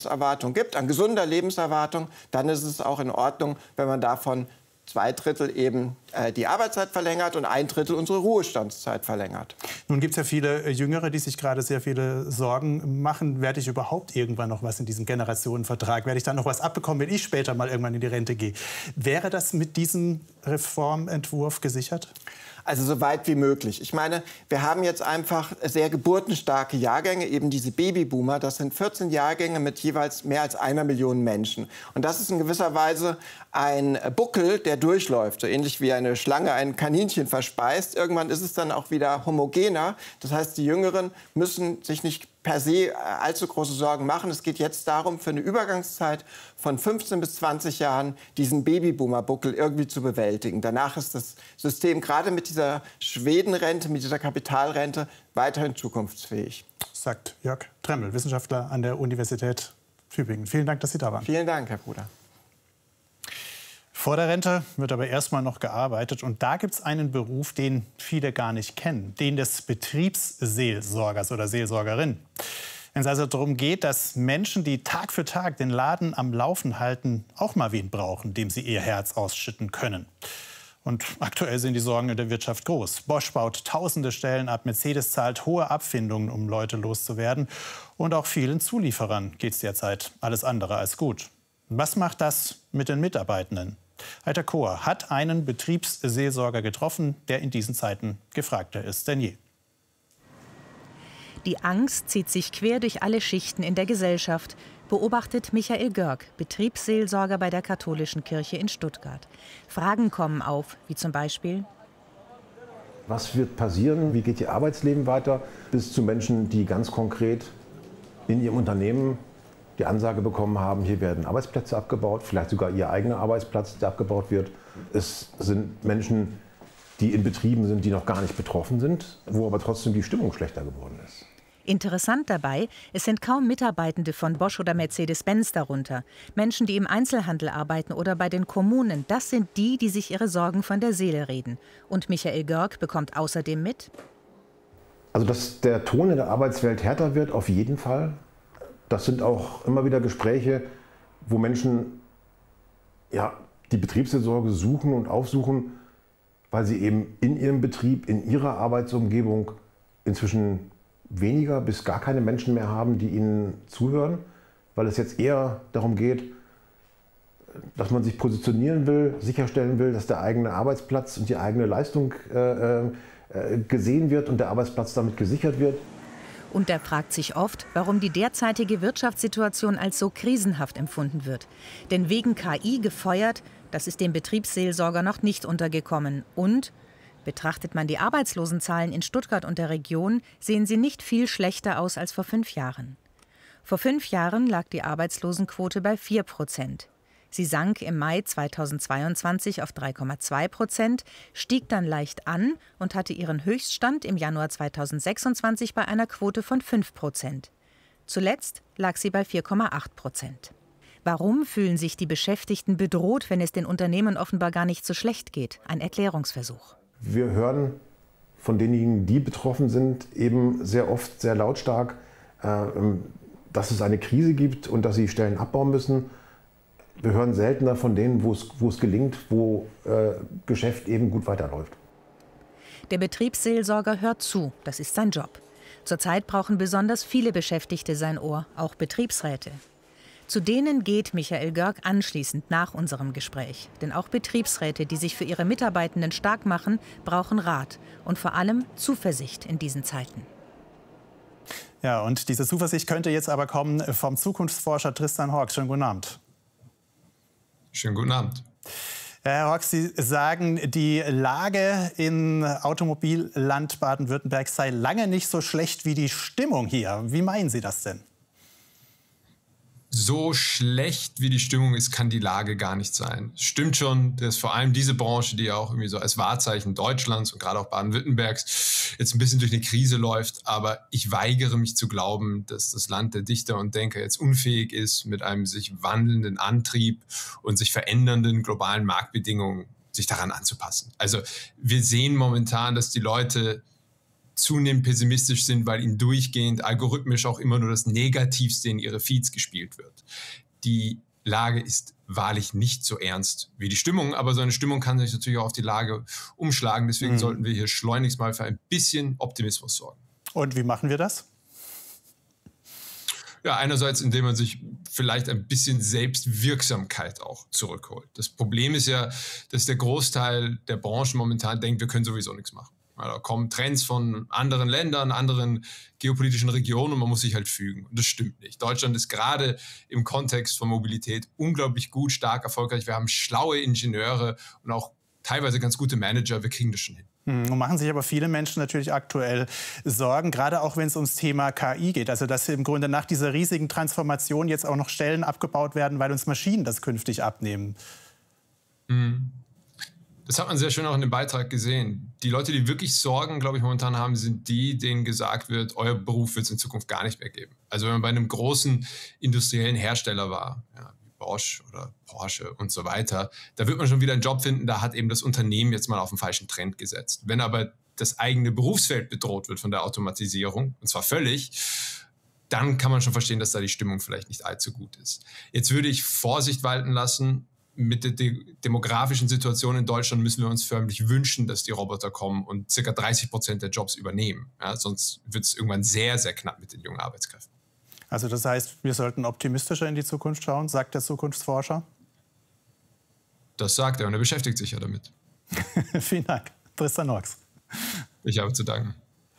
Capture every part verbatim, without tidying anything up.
Lebenserwartung gibt, an gesunder Lebenserwartung, dann ist es auch in Ordnung, wenn man davon zwei Drittel eben äh, die Arbeitszeit verlängert und ein Drittel unsere Ruhestandszeit verlängert. Nun gibt es ja viele Jüngere, die sich gerade sehr viele Sorgen machen. Werde ich überhaupt irgendwann noch was in diesem Generationenvertrag? Werde ich dann noch was abbekommen, wenn ich später mal irgendwann in die Rente gehe? Wäre das mit diesem Reformentwurf gesichert? Also so weit wie möglich. Ich meine, wir haben jetzt einfach sehr geburtenstarke Jahrgänge, eben diese Babyboomer. Das sind vierzehn Jahrgänge mit jeweils mehr als einer Million Menschen. Und das ist in gewisser Weise ein Buckel, der durchläuft. So ähnlich wie eine Schlange ein Kaninchen verspeist. Irgendwann ist es dann auch wieder homogener. Das heißt, die Jüngeren müssen sich nicht per se allzu große Sorgen machen. Es geht jetzt darum, für eine Übergangszeit von fünfzehn bis zwanzig Jahren diesen Babyboomer-Buckel irgendwie zu bewältigen. Danach ist das System gerade mit dieser Schwedenrente, mit dieser Kapitalrente weiterhin zukunftsfähig. Sagt Jörg Tremmel, Wissenschaftler an der Universität Tübingen. Vielen Dank, dass Sie da waren. Vielen Dank, Herr Bruder. Vor der Rente wird aber erstmal noch gearbeitet. Und da gibt es einen Beruf, den viele gar nicht kennen. Den des Betriebsseelsorgers oder Seelsorgerin. Wenn es also darum geht, dass Menschen, die Tag für Tag den Laden am Laufen halten, auch mal wen brauchen, dem sie ihr Herz ausschütten können. Und aktuell sind die Sorgen in der Wirtschaft groß. Bosch baut tausende Stellen ab, Mercedes zahlt hohe Abfindungen, um Leute loszuwerden. Und auch vielen Zulieferern geht es derzeit alles andere als gut. Was macht das mit den Mitarbeitenden? Heiter Kohr hat einen Betriebsseelsorger getroffen, der in diesen Zeiten gefragter ist denn je. Die Angst zieht sich quer durch alle Schichten in der Gesellschaft, beobachtet Michael Görg, Betriebsseelsorger bei der Katholischen Kirche in Stuttgart. Fragen kommen auf, wie zum Beispiel: Was wird passieren? Wie geht Ihr Arbeitsleben weiter? Bis zu Menschen, die ganz konkret in ihrem Unternehmen die Ansage bekommen haben, hier werden Arbeitsplätze abgebaut, vielleicht sogar ihr eigener Arbeitsplatz, der abgebaut wird. Es sind Menschen, die in Betrieben sind, die noch gar nicht betroffen sind, wo aber trotzdem die Stimmung schlechter geworden ist. Interessant dabei, es sind kaum Mitarbeitende von Bosch oder Mercedes-Benz darunter. Menschen, die im Einzelhandel arbeiten oder bei den Kommunen, das sind die, die sich ihre Sorgen von der Seele reden. Und Michael Görg bekommt außerdem mit: Also, dass der Ton in der Arbeitswelt härter wird, auf jeden Fall. Das sind auch immer wieder Gespräche, wo Menschen ja, die Betriebsseelsorge suchen und aufsuchen, weil sie eben in ihrem Betrieb, in ihrer Arbeitsumgebung inzwischen weniger bis gar keine Menschen mehr haben, die ihnen zuhören, weil es jetzt eher darum geht, dass man sich positionieren will, sicherstellen will, dass der eigene Arbeitsplatz und die eigene Leistung äh, äh, gesehen wird und der Arbeitsplatz damit gesichert wird. Und er fragt sich oft, warum die derzeitige Wirtschaftssituation als so krisenhaft empfunden wird. Denn wegen K I gefeuert, das ist dem Betriebsseelsorger noch nicht untergekommen. Und betrachtet man die Arbeitslosenzahlen in Stuttgart und der Region, sehen sie nicht viel schlechter aus als vor fünf Jahren. Vor fünf Jahren lag die Arbeitslosenquote bei vier Prozent. Sie sank im Mai zweitausendzweiundzwanzig auf drei Komma zwei Prozent, stieg dann leicht an und hatte ihren Höchststand im Januar zweitausendsechsundzwanzig bei einer Quote von fünf Prozent. Zuletzt lag sie bei vier Komma acht Prozent. Warum fühlen sich die Beschäftigten bedroht, wenn es den Unternehmen offenbar gar nicht so schlecht geht? Ein Erklärungsversuch. Wir hören von denjenigen, die betroffen sind, eben sehr oft sehr lautstark, dass es eine Krise gibt und dass sie Stellen abbauen müssen. Wir hören seltener von denen, wo es, wo es gelingt, wo äh, Geschäft eben gut weiterläuft. Der Betriebsseelsorger hört zu, das ist sein Job. Zurzeit brauchen besonders viele Beschäftigte sein Ohr, auch Betriebsräte. Zu denen geht Michael Görg anschließend nach unserem Gespräch. Denn auch Betriebsräte, die sich für ihre Mitarbeitenden stark machen, brauchen Rat und vor allem Zuversicht in diesen Zeiten. Ja, und diese Zuversicht könnte jetzt aber kommen vom Zukunftsforscher Tristan Horck. Schönen guten Abend. Schönen guten Abend. Herr Horck, Sie sagen, die Lage in Automobilland Baden-Württemberg sei lange nicht so schlecht wie die Stimmung hier. Wie meinen Sie das denn? So schlecht wie die Stimmung ist, kann die Lage gar nicht sein. Es stimmt schon, dass vor allem diese Branche, die ja auch irgendwie so als Wahrzeichen Deutschlands und gerade auch Baden-Württembergs jetzt ein bisschen durch eine Krise läuft. Aber ich weigere mich zu glauben, dass das Land der Dichter und Denker jetzt unfähig ist, mit einem sich wandelnden Antrieb und sich verändernden globalen Marktbedingungen sich daran anzupassen. Also wir sehen momentan, dass die Leute zunehmend pessimistisch sind, weil ihnen durchgehend algorithmisch auch immer nur das Negativste in ihre Feeds gespielt wird. Die Lage ist wahrlich nicht so ernst wie die Stimmung, aber so eine Stimmung kann sich natürlich auch auf die Lage umschlagen. Deswegen mhm. sollten wir hier schleunigst mal für ein bisschen Optimismus sorgen. Und wie machen wir das? Ja, einerseits, indem man sich vielleicht ein bisschen Selbstwirksamkeit auch zurückholt. Das Problem ist ja, dass der Großteil der Branche momentan denkt, wir können sowieso nichts machen. Da kommen Trends von anderen Ländern, anderen geopolitischen Regionen und man muss sich halt fügen. Und das stimmt nicht. Deutschland ist gerade im Kontext von Mobilität unglaublich gut, stark, erfolgreich. Wir haben schlaue Ingenieure und auch teilweise ganz gute Manager. Wir kriegen das schon hin. Nun machen sich aber viele Menschen natürlich aktuell Sorgen, gerade auch wenn es ums Thema K I geht. Also dass im Grunde nach dieser riesigen Transformation jetzt auch noch Stellen abgebaut werden, weil uns Maschinen das künftig abnehmen. Mhm. Das hat man sehr schön auch in dem Beitrag gesehen. Die Leute, die wirklich Sorgen, glaube ich, momentan haben, sind die, denen gesagt wird, euer Beruf wird es in Zukunft gar nicht mehr geben. Also wenn man bei einem großen industriellen Hersteller war, ja, wie Bosch oder Porsche und so weiter, da wird man schon wieder einen Job finden, da hat eben das Unternehmen jetzt mal auf den falschen Trend gesetzt. Wenn aber das eigene Berufsfeld bedroht wird von der Automatisierung, und zwar völlig, dann kann man schon verstehen, dass da die Stimmung vielleicht nicht allzu gut ist. Jetzt würde ich Vorsicht walten lassen. Mit der de- demografischen Situation in Deutschland müssen wir uns förmlich wünschen, dass die Roboter kommen und ca. dreißig Prozent der Jobs übernehmen. Ja, sonst wird es irgendwann sehr, sehr knapp mit den jungen Arbeitskräften. Also das heißt, wir sollten optimistischer in die Zukunft schauen, sagt der Zukunftsforscher? Das sagt er und er beschäftigt sich ja damit. Vielen Dank, Tristan Noax. Ich habe zu danken.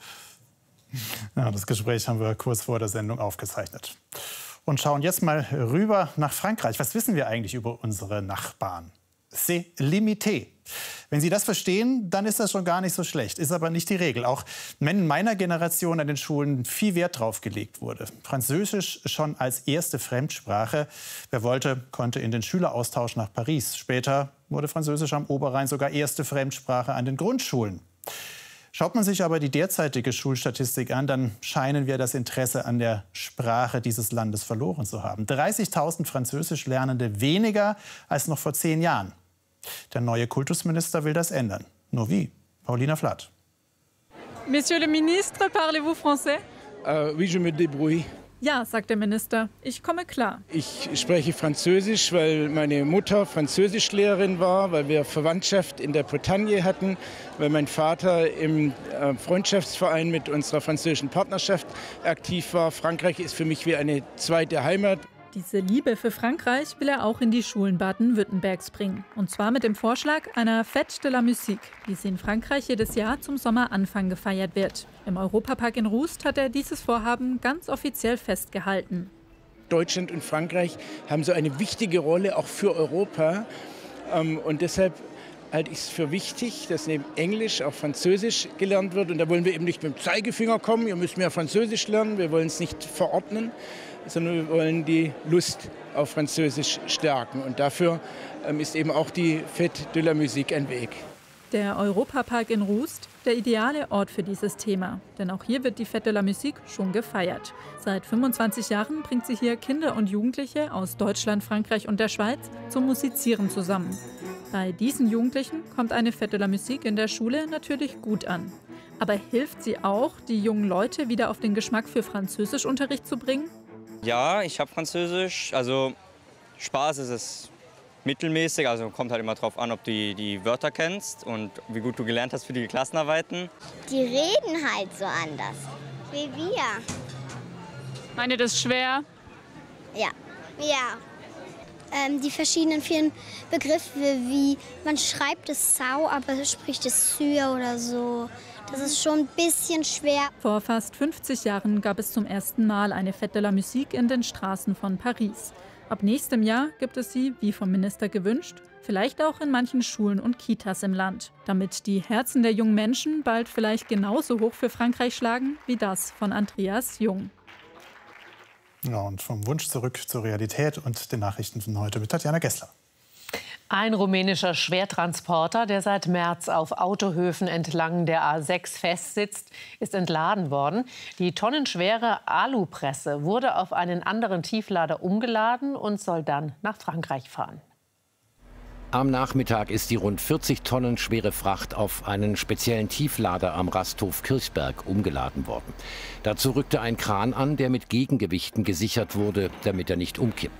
Ja, das Gespräch haben wir kurz vor der Sendung aufgezeichnet. Und schauen jetzt mal rüber nach Frankreich. Was wissen wir eigentlich über unsere Nachbarn? C'est limité. Wenn Sie das verstehen, dann ist das schon gar nicht so schlecht. Ist aber nicht die Regel. Auch wenn in meiner Generation an den Schulen viel Wert drauf gelegt wurde. Französisch schon als erste Fremdsprache. Wer wollte, konnte in den Schüleraustausch nach Paris. Später wurde Französisch am Oberrhein sogar erste Fremdsprache an den Grundschulen. Schaut man sich aber die derzeitige Schulstatistik an, dann scheinen wir das Interesse an der Sprache dieses Landes verloren zu haben. dreißigtausend Französischlernende weniger als noch vor zehn Jahren. Der neue Kultusminister will das ändern. Nur wie? Paulina Flatt. Monsieur le ministre, parlez-vous français? Uh, oui, je me débrouille. Ja, sagt der Minister, ich komme klar. Ich spreche Französisch, weil meine Mutter Französischlehrerin war, weil wir Verwandtschaft in der Bretagne hatten, weil mein Vater im Freundschaftsverein mit unserer französischen Partnerschaft aktiv war. Frankreich ist für mich wie eine zweite Heimat. Diese Liebe für Frankreich will er auch in die Schulen Baden-Württembergs bringen. Und zwar mit dem Vorschlag einer Fête de la Musique, wie sie in Frankreich jedes Jahr zum Sommeranfang gefeiert wird. Im Europapark in Rust hat er dieses Vorhaben ganz offiziell festgehalten. Deutschland und Frankreich haben so eine wichtige Rolle auch für Europa. Und deshalb halte ich es für wichtig, dass neben Englisch auch Französisch gelernt wird. Und da wollen wir eben nicht mit dem Zeigefinger kommen, ihr müsst mehr Französisch lernen, wir wollen es nicht verordnen, sondern wir wollen die Lust auf Französisch stärken. Und dafür ähm, ist eben auch die Fête de la Musique ein Weg. Der Europapark in Rust, der ideale Ort für dieses Thema. Denn auch hier wird die Fête de la Musique schon gefeiert. Seit fünfundzwanzig Jahren bringt sie hier Kinder und Jugendliche aus Deutschland, Frankreich und der Schweiz zum Musizieren zusammen. Bei diesen Jugendlichen kommt eine Fête de la Musique in der Schule natürlich gut an. Aber hilft sie auch, die jungen Leute wieder auf den Geschmack für Französischunterricht zu bringen? Ja, ich habe Französisch. Also Spaß ist es mittelmäßig. Also kommt halt immer drauf an, ob du die, die Wörter kennst und wie gut du gelernt hast für die Klassenarbeiten. Die reden halt so anders, wie wir. Meint ihr das schwer? Ja. Ja. Ähm, die verschiedenen vielen Begriffe, wie man schreibt es Sau, aber spricht es Syr oder so. Das ist schon ein bisschen schwer. Vor fast fünfzig Jahren gab es zum ersten Mal eine Fête de la Musique in den Straßen von Paris. Ab nächstem Jahr gibt es sie, wie vom Minister gewünscht, vielleicht auch in manchen Schulen und Kitas im Land. Damit die Herzen der jungen Menschen bald vielleicht genauso hoch für Frankreich schlagen wie das von Andreas Jung. Ja, und vom Wunsch zurück zur Realität und den Nachrichten von heute mit Tatjana Gessler. Ein rumänischer Schwertransporter, der seit März auf Autohöfen entlang der A sechs festsitzt, ist entladen worden. Die tonnenschwere Alupresse wurde auf einen anderen Tieflader umgeladen und soll dann nach Frankreich fahren. Am Nachmittag ist die rund vierzig Tonnen schwere Fracht auf einen speziellen Tieflader am Rasthof Kirchberg umgeladen worden. Dazu rückte ein Kran an, der mit Gegengewichten gesichert wurde, damit er nicht umkippt.